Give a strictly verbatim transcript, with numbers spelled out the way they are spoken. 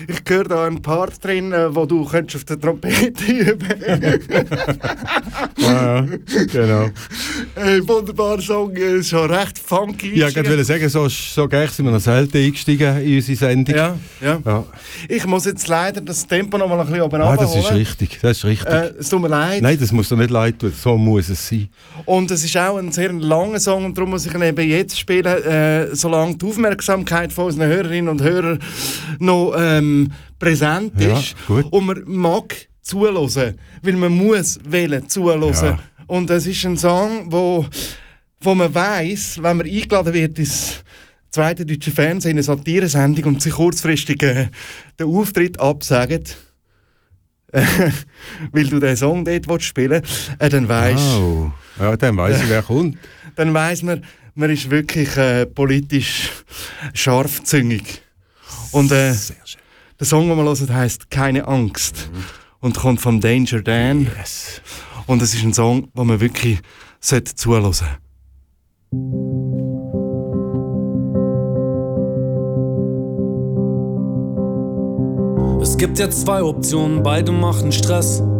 ich höre da einen Part drin, äh, wo du könntest auf der Trompete üben. Ja, ja, genau. Ein wunderbarer Song, äh, schon recht funky. Ja, ich wollte sagen, so, so gleich sind wir noch selten eingestiegen in unsere Sendung. Ja, ja. Ja. Ich muss jetzt leider das Tempo noch mal ein bisschen oben Ah, das runterholen. ist richtig, das ist richtig. Äh, es tut mir leid. Nein, das muss doch nicht leid tun, so muss es sein. Und es ist auch ein sehr langer Song und darum muss ich ihn eben jetzt spielen, äh, solange die Aufmerksamkeit von unseren Hörerinnen und Hörern noch ähm, präsent Ja, ist. gut. Und man mag zuhören, weil man muss wählen zuhören. Ja. Und es ist ein Song, wo, wo man weiss, wenn man eingeladen wird ins zweite deutsche Fernsehen, in eine Satiresendung und sich kurzfristig äh, den Auftritt absagen, weil du den Song dort spielen willst, äh, dann weisst Oh. Ja, dann weiss ich, wer kommt. dann weiss man, man ist wirklich äh, politisch scharfzüngig. Und äh, Sehr schön. der Song, den wir hören, heisst «Keine Angst» Mhm. und kommt vom Danger Dan. Yes. Und es ist ein Song, den man wirklich zuhören sollte. Es gibt jetzt zwei Optionen, beide machen Stress.